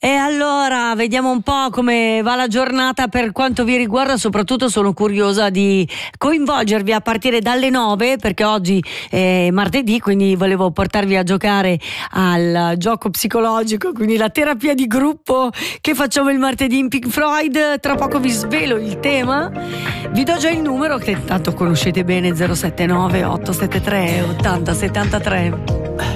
E allora vediamo un po' come va la giornata per quanto vi riguarda. Soprattutto sono curiosa di coinvolgervi a partire dalle 9, perché oggi è martedì, quindi volevo portarvi a giocare al gioco psicologico, quindi la terapia di gruppo che facciamo il martedì in Pink Floyd. Tra poco vi svelo il tema, vi do già il numero che tanto conoscete bene: 079 873 8073.